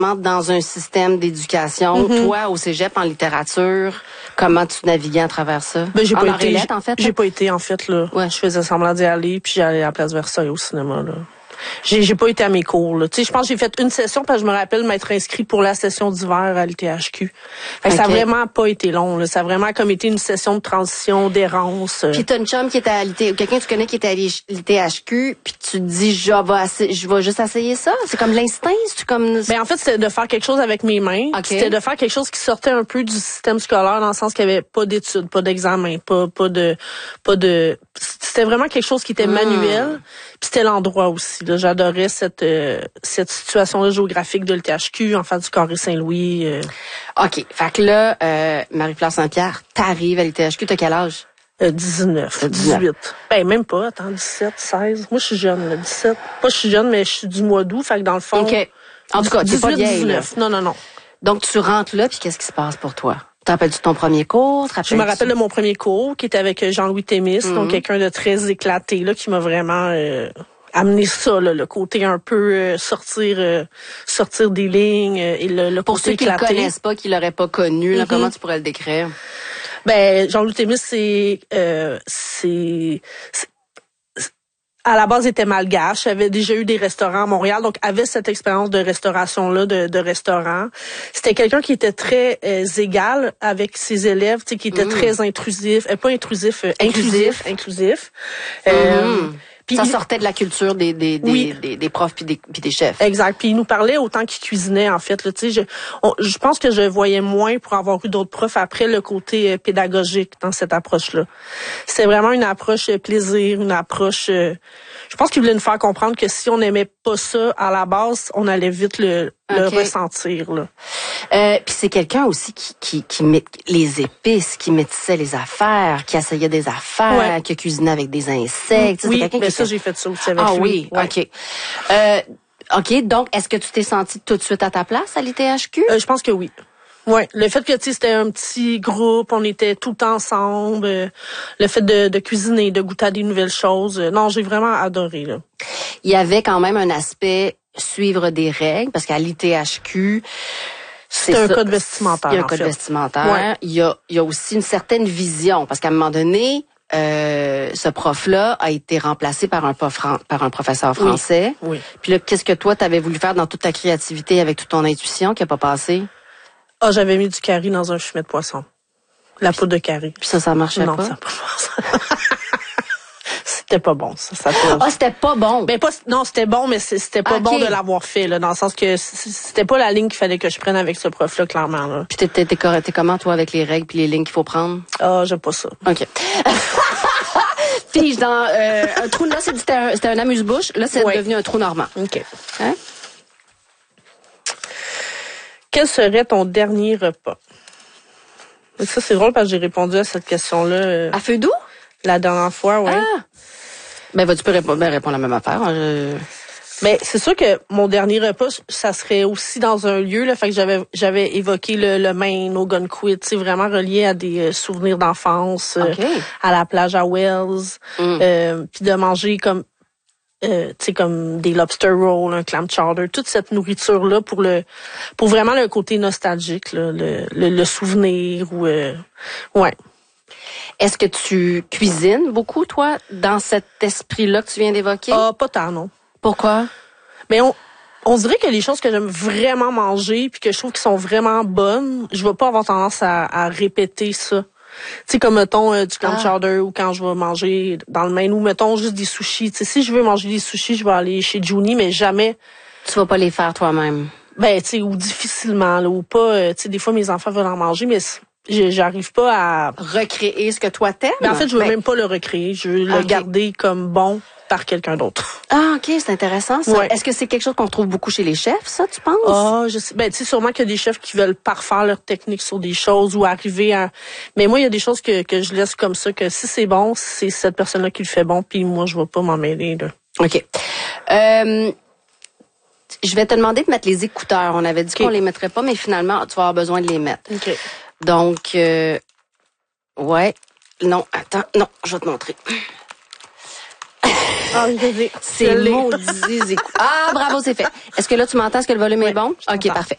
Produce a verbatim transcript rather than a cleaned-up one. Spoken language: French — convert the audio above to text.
dans un système d'éducation. Mm-hmm. Toi, au cégep, en littérature, comment tu naviguais à travers ça? Ben, j'ai en pas été, en fait. J'ai pas été, en fait, là. Ouais. Je faisais semblant d'y aller, puis j'allais à la Place Versailles au cinéma, là. J'ai, j'ai pas été à mes cours, là. Tu sais, je pense que j'ai fait une session parce que je me rappelle m'être inscrit pour la session d'hiver à l'I T H Q. Fait que okay. Ça a vraiment pas été long, là. Ça a vraiment comme été une session de transition, d'errance. Puis t'as une chum qui était à l'I T H Q, quelqu'un que tu connais qui était à l'I T H Q, puis tu te dis, je vais, je vais juste essayer ça. C'est comme l'instinct, c'est comme... Ben, en fait, c'était de faire quelque chose avec mes mains. Okay. C'était de faire quelque chose qui sortait un peu du système scolaire dans le sens qu'il y avait pas d'études, pas d'examen, pas, pas de, pas de, c'était vraiment quelque chose qui était mmh. manuel. Puis c'était l'endroit aussi, là. J'adorais cette euh, cette situation-là géographique de l'I T H Q, en face du Carré Saint-Louis. Euh. OK. Fait que là, euh, Marie-Pierre Saint-Pierre, t'arrives à l'I T H Q, t'as quel âge? Euh, dix-neuf, dix-huit. Ben, même pas, attends, dix-sept, seize. Moi, je suis jeune, là, dix-sept. Pas je suis jeune, mais je suis du mois d'août, fait que dans le fond... OK. En tout cas, t'es pas vieille, dix-neuf. Non, non, non. Donc, tu rentres là, puis qu'est-ce qui se passe pour toi? Te rappelles-tu ton premier cours? Je me rappelle de mon premier cours, qui était avec Jean-Louis Thémis, mm-hmm. donc quelqu'un de très éclaté, là, qui m'a vraiment... Euh, amener ça, là, le côté un peu euh, sortir euh, sortir des lignes euh, et le, le pour côté ceux qui éclaté. le connaissent pas, qui l'auraient pas connu, là, mm-hmm. comment tu pourrais le décrire? Ben, Jean-Louis Thémis, c'est euh, c'est à la base, il était malgache, avait déjà eu des restaurants à Montréal, donc avait cette expérience de restauration-là, de, de restaurant. C'était quelqu'un qui était très euh, égal avec ses élèves, tu sais, qui était mmh. très intrusif, euh, pas intrusif, euh, inclusif, inclusif. Mmh. Euh, Puis ça il... sortait de la culture des des des, oui. des, des profs puis des, puis des chefs. Exact. Puis il nous parlait autant qu'il cuisinait, en fait. Là, tu sais, je, on, je pense que je voyais moins pour avoir eu d'autres profs après le côté euh, pédagogique dans cette approche-là. C'était vraiment une approche euh, plaisir, une approche. Euh, je pense qu'il voulait nous faire comprendre que si on n'aimait pas ça à la base, on allait vite le, le okay. ressentir. Là. Euh, puis c'est quelqu'un aussi qui qui qui met les épices, qui métissait les affaires, qui essayait des affaires, ouais. qui cuisinait avec des insectes. Oui, c'est mais qui ça j'ai fait ça aussi avec ah, lui. Ah oui, ouais. ok. Euh, ok, donc est-ce que tu t'es senti tout de suite à ta place à l'I T H Q? Euh, je pense que oui. Ouais, le fait que tu sais c'était un petit groupe, on était tout ensemble, euh, le fait de, de cuisiner, de goûter à des nouvelles choses, euh, non, j'ai vraiment adoré là. Il y avait quand même un aspect suivre des règles parce qu'à l'I T H Q c'est, c'est un ça, code vestimentaire. Il y a un code fait. vestimentaire, ouais. il y a il y a aussi une certaine vision parce qu'à un moment donné Euh, ce prof-là a été remplacé par un prof, par un professeur français. Oui. oui. Puis là, qu'est-ce que toi, t'avais voulu faire dans toute ta créativité avec toute ton intuition qui a pas passé? Ah, oh, j'avais mis du curry dans un fumet de poisson. La poudre de curry. Puis ça, ça marchait non, pas? Non, ça pas C'était pas bon, ça. ça ah, oh, c'était pas bon? Ben, pas, non, c'était bon, mais c'était pas okay. bon de l'avoir fait, là, dans le sens que c'était pas la ligne qu'il fallait que je prenne avec ce prof-là, clairement, là. Puis t'es, t'es, t'es comment, toi, avec les règles puis les lignes qu'il faut prendre? Ah, oh, j'aime pas ça. OK. Fige dans euh, un trou, là, c'était un, c'était un amuse-bouche. Là, c'est ouais. devenu un trou normand. OK. Hein? Quel serait ton dernier repas? Et ça, c'est drôle parce que j'ai répondu à cette question-là. Euh, à feu doux? La dernière fois, oui. Ah! Ben, ben, tu peux répondre, ben, répondre la même affaire. Hein, je... Mais c'est sûr que mon dernier repas, ça serait aussi dans un lieu, là. Fait que j'avais, j'avais évoqué le, le Maine, au Gunquit, c'est vraiment relié à des euh, souvenirs d'enfance, okay. euh, à la plage à Wells, mm. euh, puis de manger comme, euh, tu sais, comme des lobster rolls, un clam chowder, toute cette nourriture-là pour le, pour vraiment le côté nostalgique, là, le, le, le souvenir ou, euh, ouais. Est-ce que tu cuisines beaucoup, toi, dans cet esprit-là que tu viens d'évoquer? Ah, pas tant, non. Pourquoi? Mais on, on dirait que les choses que j'aime vraiment manger puis que je trouve qu'ils sont vraiment bonnes, je vais pas avoir tendance à, à répéter ça. Tu sais, comme, mettons, euh, du clam ah. chowder ou quand je vais manger dans le Maine ou, mettons, juste des sushis. Tu sais, si je veux manger des sushis, je vais aller chez Juni, mais jamais... Tu vas pas les faire toi-même? Ben, tu sais, ou difficilement, là, ou pas... Euh, tu sais, des fois, mes enfants veulent en manger, mais... J'arrive pas à... Recréer ce que toi t'aimes? Mais en fait, je veux ben... même pas le recréer. Je veux okay. le garder comme bon par quelqu'un d'autre. Ah, OK, c'est intéressant, ça. Ouais. Est-ce que c'est quelque chose qu'on trouve beaucoup chez les chefs, ça, tu penses? Ah, je sais. Ben, tu sais, sûrement qu'il y a des chefs qui veulent parfaire leur technique sur des choses ou arriver à... Mais moi, il y a des choses que, que je laisse comme ça, que si c'est bon, c'est cette personne-là qui le fait bon, puis moi, je vais pas m'en mêler, là. OK. Euh... Je vais te demander de mettre les écouteurs. On avait dit okay. qu'on les mettrait pas, mais finalement, tu vas avoir besoin de les mettre. OK. Donc, euh, ouais. Non, attends, non, je vais te montrer. Ah, je c'est maudits écouteurs. Ah, bravo, c'est fait. Est-ce que là, tu m'entends? Est-ce que le volume ouais, est bon? OK, parfait.